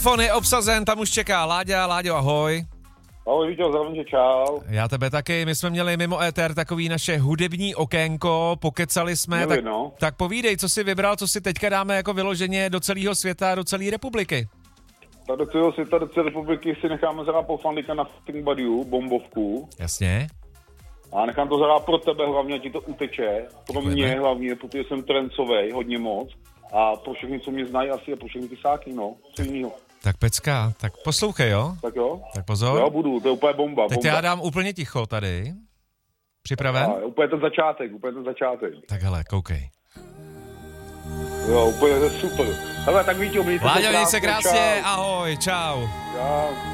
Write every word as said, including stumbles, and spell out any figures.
Telefon je obsazen, tam už čeká Láďa. Láďo, ahoj. Ahoj, Víťo, zdravím tě, čau. Já tebe taky, my jsme měli mimo éter takový naše hudební okénko, pokecali jsme, Měli, tak, no. tak povídej, co jsi vybral, co si teďka dáme jako vyloženě do celého světa, do celé republiky. Tak do celého světa, do celé republiky si necháme zahrát po Fandika na Sting Badiu, bombovku. Jasně. A nechám to zahrát pro tebe hlavně, ti to uteče. Pro Děkujeme. mě hlavně, protože jsem trencovej, hodně moc. A pro všechny, co mě znají, asi a pro všechny kysáky, no. Co jinýho. Tak pecka, tak poslouchej, jo? Tak jo? Tak pozor. Jo, budu, to je úplně bomba. Teď bomba. já dám úplně ticho tady. Připraven? A, úplně ten začátek, úplně ten začátek. Tak hele, koukej. Jo, úplně to je super. Hele, tak Víťo, mějte se Láďo, měj se krásně, krásně, čau. ahoj, čau. Čau.